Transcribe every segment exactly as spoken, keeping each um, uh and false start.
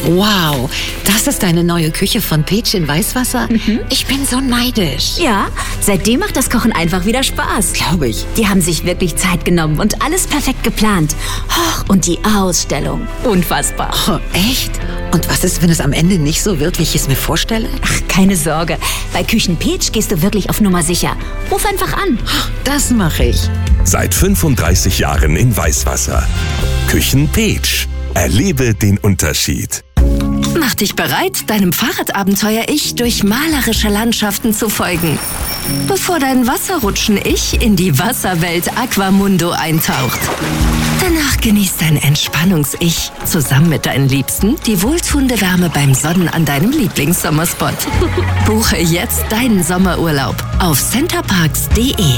Wow, das ist deine neue Küche von Peach in Weißwasser? Mhm. Ich bin so neidisch. Ja, seitdem macht das Kochen einfach wieder Spaß. Glaube ich. Die haben sich wirklich Zeit genommen und alles perfekt geplant. Oh, und die Ausstellung. Unfassbar. Oh, echt? Und was ist, wenn es am Ende nicht so wird, wie ich es mir vorstelle? Ach, keine Sorge. Bei Küchen Peach gehst du wirklich auf Nummer sicher. Ruf einfach an. Das mache ich. Seit fünfunddreißig Jahren in Weißwasser. Küchen Peach. Erlebe den Unterschied. Mach dich bereit, deinem Fahrradabenteuer-Ich durch malerische Landschaften zu folgen. Bevor dein Wasserrutschen-Ich in die Wasserwelt Aquamundo eintaucht. Danach genießt dein Entspannungs-Ich zusammen mit deinen Liebsten die wohltuende Wärme beim Sonnen an deinem Lieblingssommerspot. Buche jetzt deinen Sommerurlaub auf centerparks punkt de.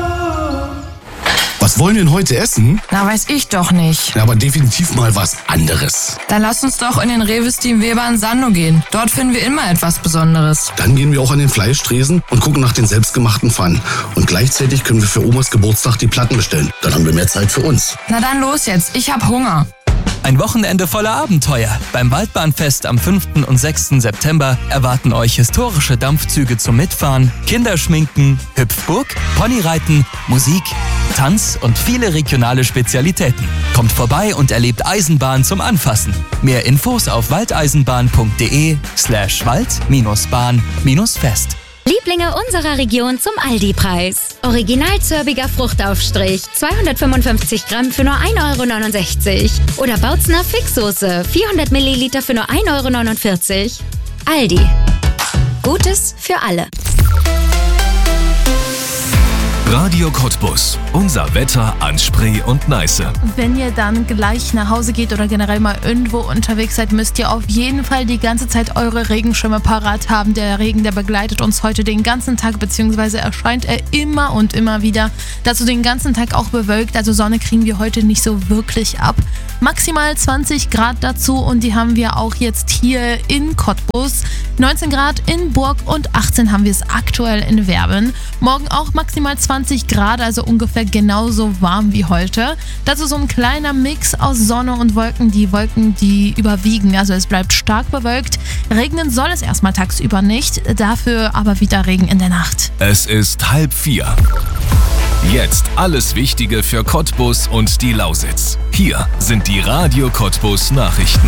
Was wollen wir denn heute essen? Na, weiß ich doch nicht. Ja, aber definitiv mal was anderes. Dann lass uns doch in den Rewe Steam Weber in Sando gehen. Dort finden wir immer etwas Besonderes. Dann gehen wir auch an den Fleischtresen und gucken nach den selbstgemachten Pfannen. Und gleichzeitig können wir für Omas Geburtstag die Platten bestellen. Dann haben wir mehr Zeit für uns. Na dann los jetzt, ich hab Hunger. Ein Wochenende voller Abenteuer. Beim Waldbahnfest am fünften und sechsten September erwarten euch historische Dampfzüge zum Mitfahren, Kinderschminken, Hüpfburg, Ponyreiten, Musik, Tanz und viele regionale Spezialitäten. Kommt vorbei und erlebt Eisenbahn zum Anfassen. Mehr Infos auf waldeisenbahn.de slash wald-bahn-fest. Lieblinge unserer Region zum Aldi-Preis. Original zörbiger Fruchtaufstrich, zweihundertfünfundfünfzig Gramm für nur ein Euro neunundsechzig. Oder Bautzner Fixsoße, vierhundert Milliliter für nur ein Euro neunundvierzig. Aldi. Gutes für alle. Radio Cottbus. Unser Wetter an Spree und Neiße. Wenn ihr dann gleich nach Hause geht oder generell mal irgendwo unterwegs seid, müsst ihr auf jeden Fall die ganze Zeit eure Regenschirme parat haben. Der Regen, der begleitet uns heute den ganzen Tag, beziehungsweise erscheint er immer und immer wieder. Dazu den ganzen Tag auch bewölkt, also Sonne kriegen wir heute nicht so wirklich ab. Maximal zwanzig Grad dazu und die haben wir auch jetzt hier in Cottbus. neunzehn Grad in Burg und achtzehn haben wir es aktuell in Werben. Morgen auch maximal zwanzig Grad, also ungefähr genauso warm wie heute. Dazu so ein kleiner Mix aus Sonne und Wolken. Die Wolken, die überwiegen, also es bleibt stark bewölkt. Regnen soll es erstmal tagsüber nicht, dafür aber wieder Regen in der Nacht. Es ist halb vier. Jetzt alles Wichtige für Cottbus und die Lausitz. Hier sind die Radio Cottbus Nachrichten.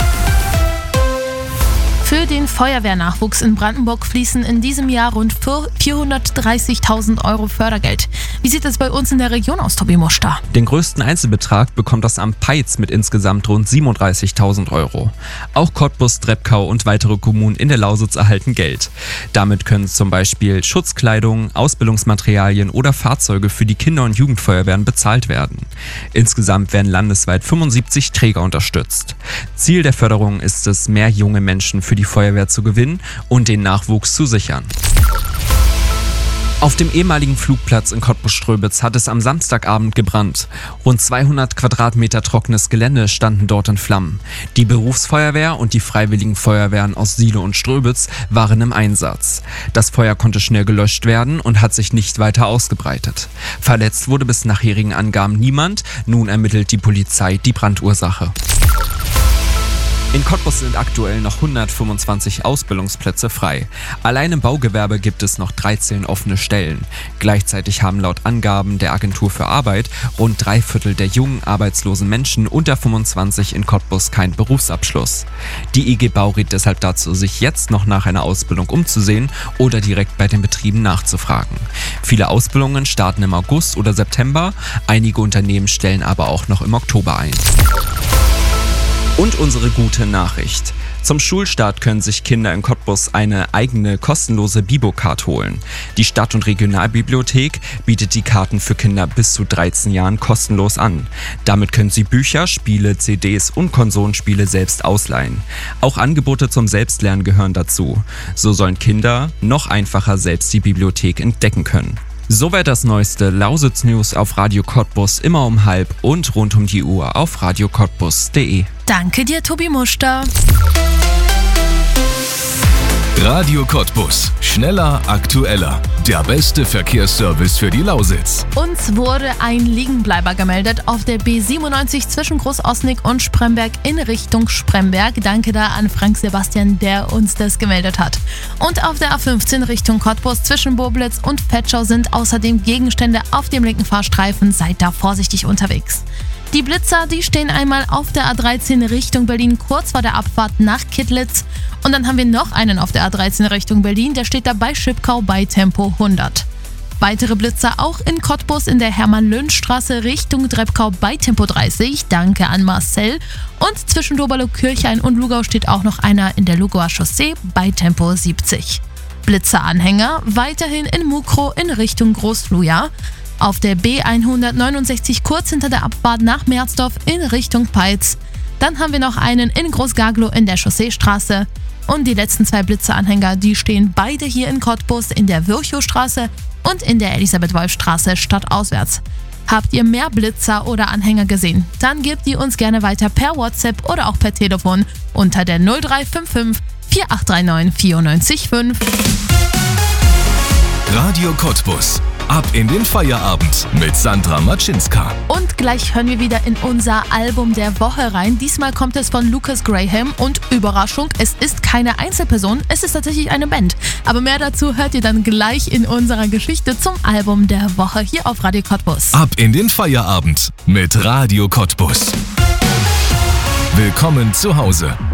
Für den Feuerwehrnachwuchs in Brandenburg fließen in diesem Jahr rund vierhundertdreißigtausend Euro Fördergeld. Wie sieht es bei uns in der Region aus, Tobi Muster? Den größten Einzelbetrag bekommt das Amt Peitz mit insgesamt rund siebenunddreißigtausend Euro. Auch Cottbus, Treppkau und weitere Kommunen in der Lausitz erhalten Geld. Damit können zum Beispiel Schutzkleidung, Ausbildungsmaterialien oder Fahrzeuge für die Kinder- und Jugendfeuerwehren bezahlt werden. Insgesamt werden landesweit fünfundsiebzig Träger unterstützt. Ziel der Förderung ist es, mehr junge Menschen für die Feuerwehr zu gewinnen und den Nachwuchs zu sichern. Auf dem ehemaligen Flugplatz in Cottbus-Ströbitz hat es am Samstagabend gebrannt. Rund zweihundert Quadratmeter trockenes Gelände standen dort in Flammen. Die Berufsfeuerwehr und die freiwilligen Feuerwehren aus Siele und Ströbitz waren im Einsatz. Das Feuer konnte schnell gelöscht werden und hat sich nicht weiter ausgebreitet. Verletzt wurde bis nachherigen Angaben niemand. Nun ermittelt die Polizei die Brandursache. In Cottbus sind aktuell noch hundertfünfundzwanzig Ausbildungsplätze frei. Allein im Baugewerbe gibt es noch dreizehn offene Stellen. Gleichzeitig haben laut Angaben der Agentur für Arbeit rund drei Viertel der jungen arbeitslosen Menschen unter fünfundzwanzig in Cottbus keinen Berufsabschluss. Die I G Bau rät deshalb dazu, sich jetzt noch nach einer Ausbildung umzusehen oder direkt bei den Betrieben nachzufragen. Viele Ausbildungen starten im August oder September, einige Unternehmen stellen aber auch noch im Oktober ein. Und unsere gute Nachricht. Zum Schulstart können sich Kinder in Cottbus eine eigene kostenlose Bibo-Card holen. Die Stadt- und Regionalbibliothek bietet die Karten für Kinder bis zu dreizehn Jahren kostenlos an. Damit können sie Bücher, Spiele, C Ds und Konsolenspiele selbst ausleihen. Auch Angebote zum Selbstlernen gehören dazu. So sollen Kinder noch einfacher selbst die Bibliothek entdecken können. Soweit das neueste Lausitz-News auf Radio Cottbus immer um halb und rund um die Uhr auf radio cottbus punkt de. Danke dir, Tobi Muster. Radio Cottbus. Schneller, aktueller. Der beste Verkehrsservice für die Lausitz. Uns wurde ein Liegenbleiber gemeldet auf der B siebenundneunzig zwischen Großosnig und Spremberg in Richtung Spremberg. Danke da an Frank Sebastian, der uns das gemeldet hat. Und auf der A fünfzehn Richtung Cottbus zwischen Boblitz und Vetschau sind außerdem Gegenstände auf dem linken Fahrstreifen. Seid da vorsichtig unterwegs. Die Blitzer, die stehen einmal auf der A dreizehn Richtung Berlin kurz vor der Abfahrt nach Kittlitz. Und dann haben wir noch einen auf der A dreizehn Richtung Berlin, der steht da bei Schipkau bei Tempo hundert. Weitere Blitzer auch in Cottbus in der Hermann-Löhn-Straße Richtung Drebkau bei Tempo dreißig. Danke an Marcel. Und zwischen Doberlo-Kirchhain und Lugau steht auch noch einer in der Lugauer Chaussee bei Tempo siebzig. Blitzeranhänger weiterhin in Mukro in Richtung Großluja. Auf der B hundertneunundsechzig kurz hinter der Abfahrt nach Merzdorf in Richtung Peitz. Dann haben wir noch einen in Großgaglow in der Chausseestraße. Und die letzten zwei Blitzeranhänger, die stehen beide hier in Cottbus in der Virchow-Straße und in der Elisabeth-Wolf-Straße stadtauswärts. Habt ihr mehr Blitzer oder Anhänger gesehen? Dann gebt die uns gerne weiter per WhatsApp oder auch per Telefon unter der null drei fünf fünf vier acht drei neun vier neun fünf. Radio Cottbus. Ab in den Feierabend mit Sandra Matschinska. Und gleich hören wir wieder in unser Album der Woche rein. Diesmal kommt es von Lucas Graham und Überraschung, es ist keine Einzelperson, es ist tatsächlich eine Band. Aber mehr dazu hört ihr dann gleich in unserer Geschichte zum Album der Woche hier auf Radio Cottbus. Ab in den Feierabend mit Radio Cottbus. Willkommen zu Hause.